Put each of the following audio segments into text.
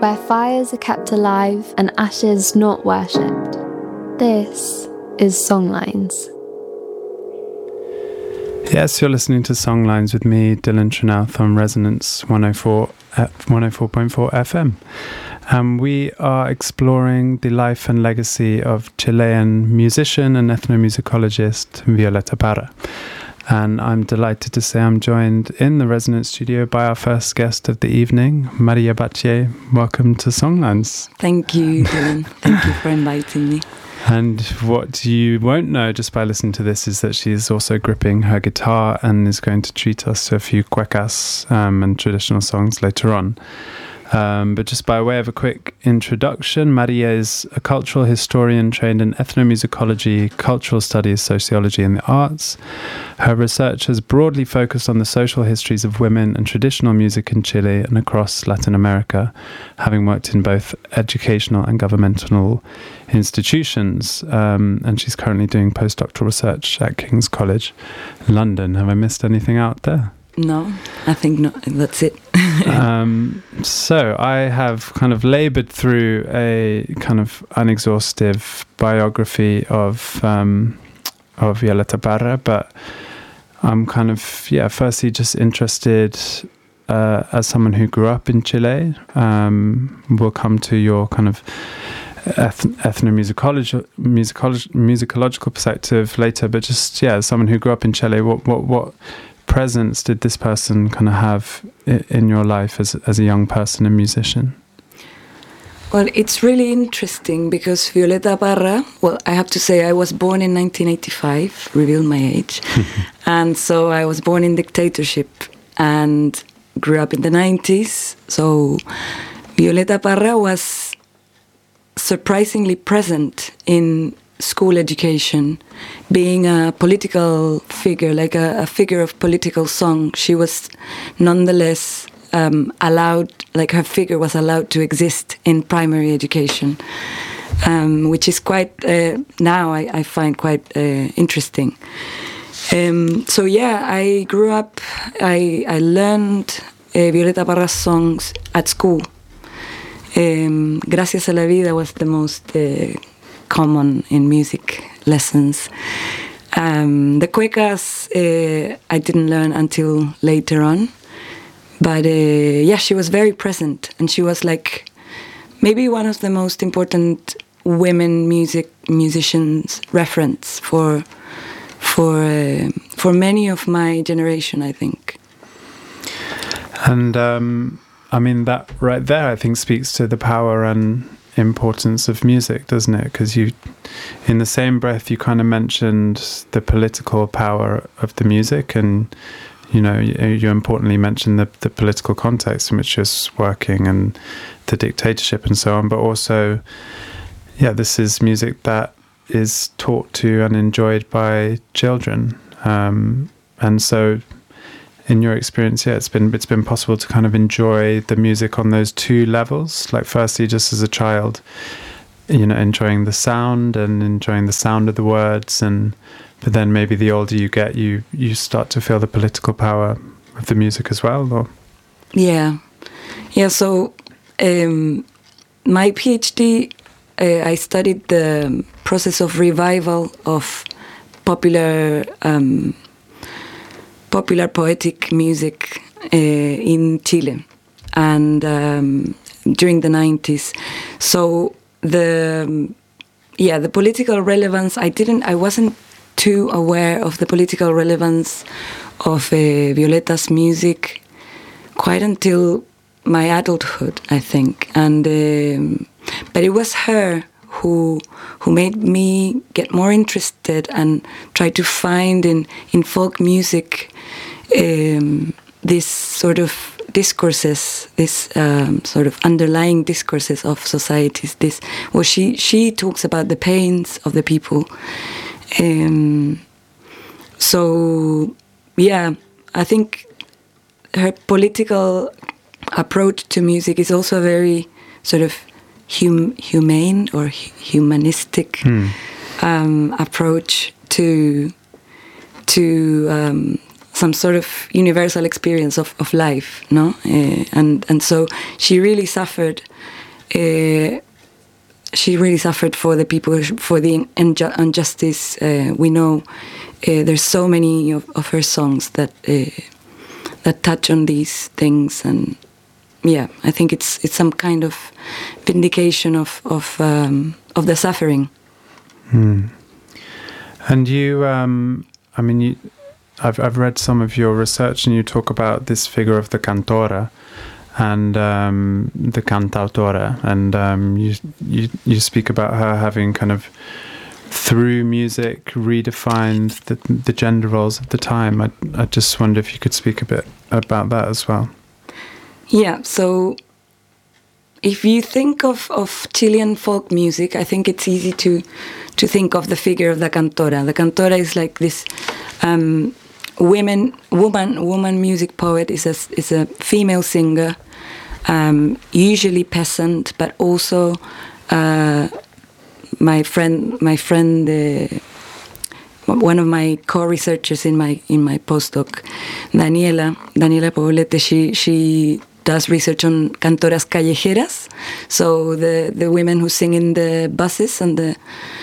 where fires are kept alive and ashes not worshipped. This is Songlines. Yes, you're listening to Songlines with me, Dylan Trinath, on Resonance 104.4 FM. We are exploring the life and legacy of Chilean musician and ethnomusicologist Violeta Parra. And I'm delighted to say I'm joined in the Resonance studio by our first guest of the evening, Maria Batlle. Welcome to Songlines. Thank you, Dylan. Thank you for inviting me. And what you won't know just by listening to this is that she's also gripping her guitar and is going to treat us to a few cuecas and traditional songs later on. But just by way of a quick introduction, Maria is a cultural historian trained in ethnomusicology, cultural studies, sociology and the arts. Her research has broadly focused on the social histories of women and traditional music in Chile and across Latin America, having worked in both educational and governmental institutions. And she's currently doing postdoctoral research at King's College, London. Have I missed anything out there? No, I think not. That's it. So I have kind of laboured through a kind of unexhaustive biography of Violeta Parra, but I'm kind of, firstly just interested as someone who grew up in Chile. We'll come to your kind of ethnomusicological perspective later, but just, as someone who grew up in Chile, what presence did this person kind of have in your life as a young person and musician? Well, it's really interesting because Violeta Parra, well, I have to say I was born in 1985, reveal my age. And so I was born in dictatorship and grew up in the 90s. So Violeta Parra was surprisingly present in school education, being a political figure, like a figure of political song. She was nonetheless allowed, like her figure was allowed to exist in primary education, which is quite, now I find quite interesting. So I grew up, I learned Violeta Parra's songs at school. Gracias a la Vida was the most common in music lessons. The cuecas I didn't learn until later on, but she was very present, and she was like maybe one of the most important women musicians reference for many of my generation, I think. And I mean, that right there I think speaks to the power and importance of music, doesn't it? Because you, in the same breath, you kind of mentioned the political power of the music, and you importantly mentioned the political context in which you're working and the dictatorship and so on, but also this is music that is taught to and enjoyed by children, and so in your experience, it's been possible to kind of enjoy the music on those two levels. Like, firstly, just as a child, enjoying the sound and enjoying the sound of the words, but then maybe the older you get, you start to feel the political power of the music as well. Or? Yeah. So my PhD, I studied the process of revival of popular poetic music in Chile, and during the 90s. So the political relevance, I wasn't too aware of the political relevance of Violeta's music quite until my adulthood, I think. And but it was her who made me get more interested and try to find in folk music this sort of discourses, this sort of underlying discourses of societies. She talks about the pains of the people. I think her political approach to music is also very sort of humane or humanistic approach to some sort of universal experience of life, no? And so she really suffered she really suffered for the people, for the injustice. We know there's so many of her songs that touch on these things, and yeah, I think it's some kind of vindication of the suffering. And you, I mean, I've read some of your research, and you talk about this figure of the cantora and the cantautora, and you speak about her having kind of, through music, redefined the gender roles of the time. I just wonder if you could speak a bit about that as well. Yeah, so if you think of Chilean folk music, I think it's easy to think of the figure of the cantora. The cantora is like this woman music poet, is a female singer, usually peasant, but also my friend, one of my co-researchers in my postdoc, Daniela Poblete, she does research on cantoras callejeras, so the women who sing in the buses and the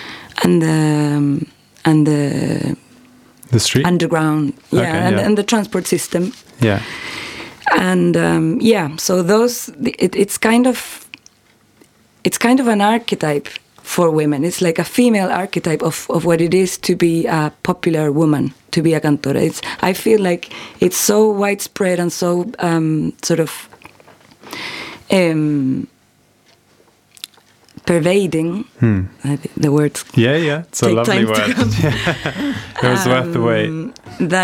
street underground, and the transport system. Yeah. And so those, it's kind of an archetype for women. It's like a female archetype of what it is to be a popular woman, to be a cantora. I feel like it's so widespread and so sort of pervading. The words. Yeah, it's a lovely word. It was worth the wait.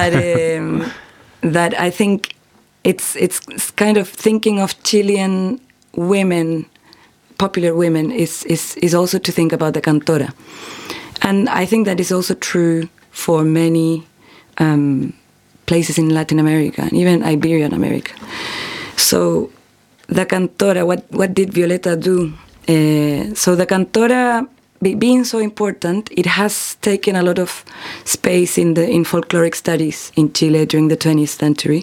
That I think it's kind of thinking of Chilean women, popular women, is also to think about the cantora, and I think that is also true for many places in Latin America and even Iberian America. So the cantora, what did Violeta do? So the cantora, being so important, it has taken a lot of space in folkloric studies in Chile during the 20th century,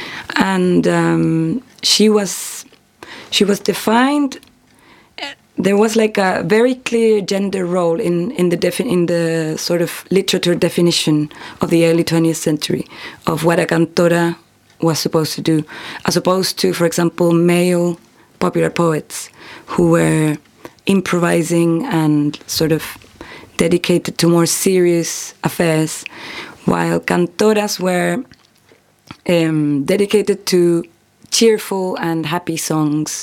and she was defined. There was like a very clear gender role in the sort of literature definition of the early 20th century of what a cantora was supposed to do, as opposed to, for example, male popular poets who were improvising and sort of dedicated to more serious affairs, while cantoras were dedicated to cheerful and happy songs.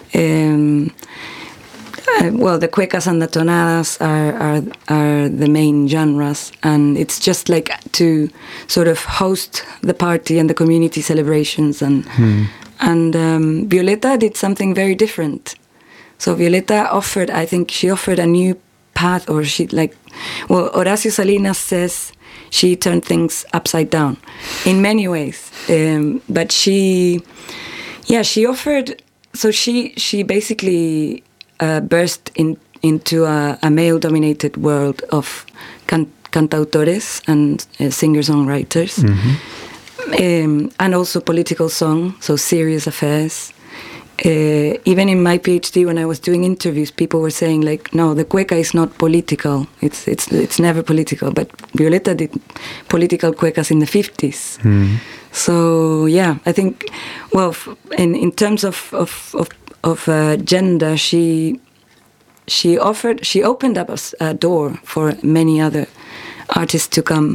Well, the cuecas and the tonadas are the main genres, and it's just like to sort of host the party and the community celebrations. And Violeta did something very different. So Violeta offered a new path, or Horacio Salinas says she turned things upside down in many ways. But she offered. So she basically burst into a male-dominated world of cantautores and singer-songwriters, and also political song, so serious affairs. Even in my PhD, when I was doing interviews, people were saying like, "No, the cueca is not political. It's never political." But Violeta did political cuecas in the 50s. So yeah, I think, well, in terms of gender, she opened up a door for many other artists to come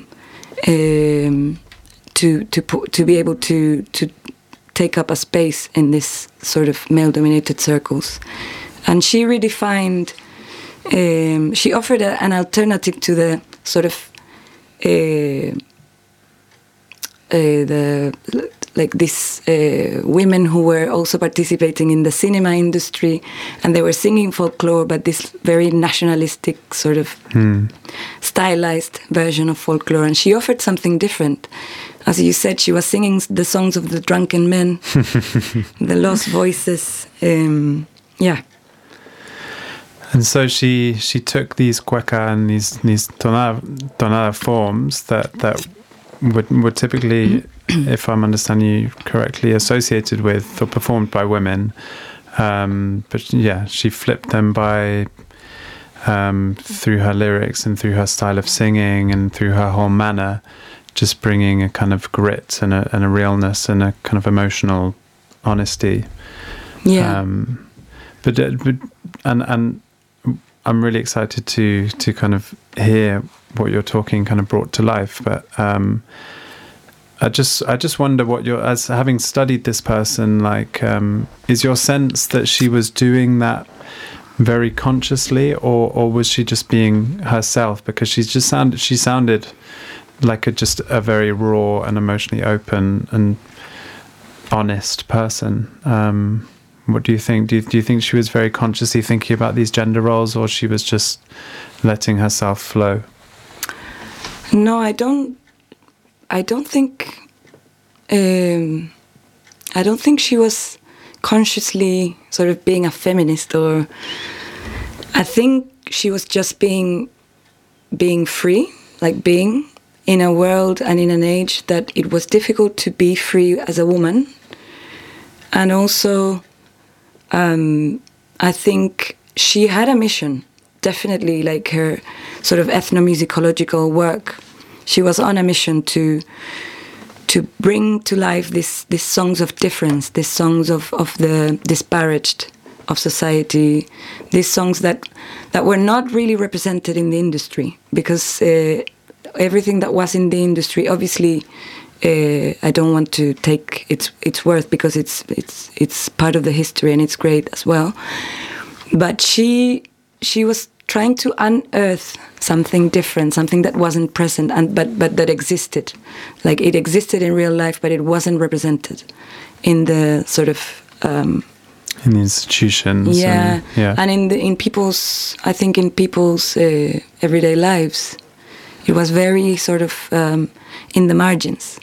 to be able to take up a space in this sort of male-dominated circles, and she redefined. She offered an alternative to the sort of women who were also participating in the cinema industry, and they were singing folklore, but this very nationalistic sort of stylized version of folklore. And she offered something different. As you said, she was singing the songs of the drunken men, the lost voices. Yeah. And so she took these cueca and these tonada forms that would typically, if I'm understanding you correctly, associated with or performed by women, But yeah, she flipped them by through her lyrics and through her style of singing and through her whole manner, just bringing a kind of grit and a realness and a kind of emotional honesty. Yeah. But I'm really excited to kind of hear what you're talking kind of brought to life. But I just wonder what as having studied this person, like, is your sense that she was doing that very consciously, or was she just being herself? Because she sounded like just a very raw and emotionally open and honest person. What do you think? Do you think she was very consciously thinking about these gender roles, or she was just letting herself flow? No, I don't think. I don't think she was consciously sort of being a feminist, or I think she was just being free, like being in a world and in an age that it was difficult to be free as a woman. And also, I think she had a mission, definitely, like her sort of ethnomusicological work. She was on a mission to bring to life these songs of difference, these songs of the disparaged of society, these songs that were not really represented in the industry, because everything that was in the industry, obviously, I don't want to take its worth, because it's part of the history and it's great as well. But she was trying to unearth something different, something that wasn't present, but that existed. Like, it existed in real life, but it wasn't represented in the sort of in the institutions. Yeah, and in people's, I think in people's everyday lives, it was very sort of in the margins.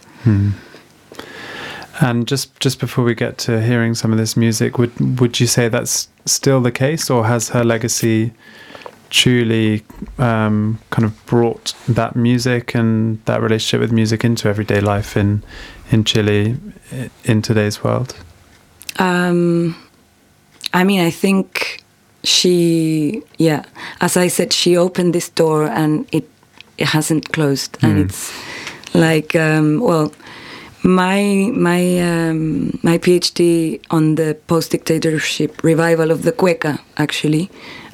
And just before we get to hearing some of this music, would you say that's still the case, or has her legacy truly kind of brought that music and that relationship with music into everyday life in Chile in today's world? I mean, I think she, as I said, she opened this door and it hasn't closed, and it's like, my PhD on the post-dictatorship revival of the cueca, actually.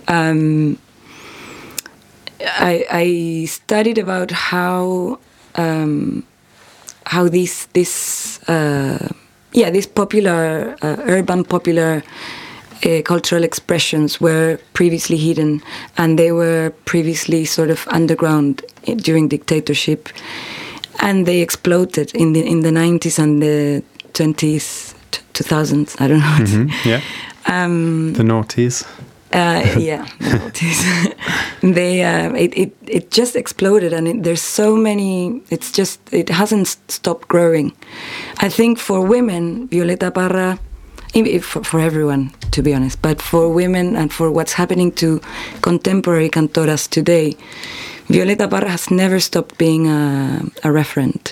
I studied about how these popular urban popular cultural expressions were previously hidden, and they were previously sort of underground during dictatorship, and they exploded in the 90s and the 2000s. I don't know. The noughties. It just exploded, and there's so many. It hasn't stopped growing. I think for women, Violeta Parra, for everyone, to be honest, but for women and for what's happening to contemporary cantoras today, Violeta Parra has never stopped being a referent.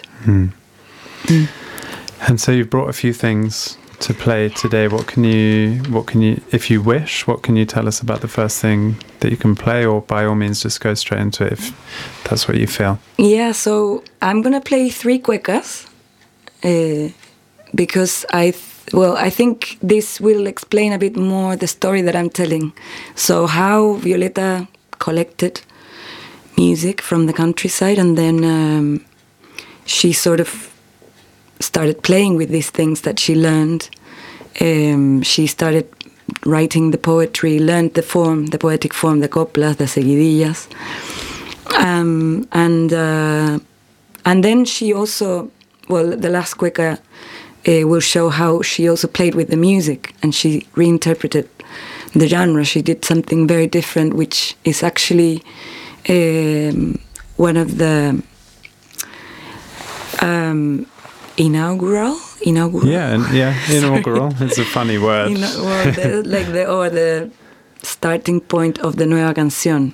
And so you've brought a few things to play today. What can you, if you wish, what can you tell us about the first thing that you can play, or by all means just go straight into it if that's what you feel? Yeah, so I'm gonna play 3 cuecas because I think this will explain a bit more the story that I'm telling. So how Violeta collected music from the countryside, and then she sort of started playing with these things that she learned. She started writing the poetry, learned the poetic form, the coplas, the seguidillas. And then she also, the last cueca will show how she also played with the music, and she reinterpreted the genre. She did something very different, which is actually one of the inaugural. Inaugural. It's a funny word. The starting point of the Nueva Canción.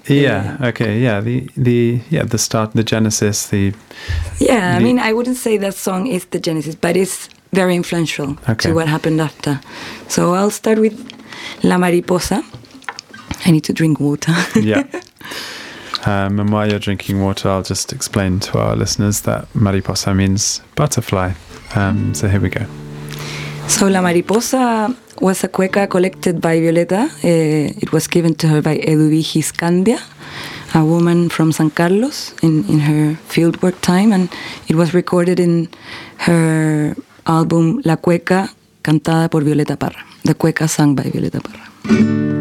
The start, the genesis, I mean, I wouldn't say that song is the genesis, but it's very influential to what happened after. So I'll start with La Mariposa. I need to drink water. Yeah. And while you're drinking water, I'll just explain to our listeners that mariposa means butterfly. So here we go. So La Mariposa was a cueca collected by Violeta. It was given to her by Eduviges Candia, a woman from San Carlos in her fieldwork time, and it was recorded in her album La Cueca, cantada por Violeta Parra. The cueca sung by Violeta Parra.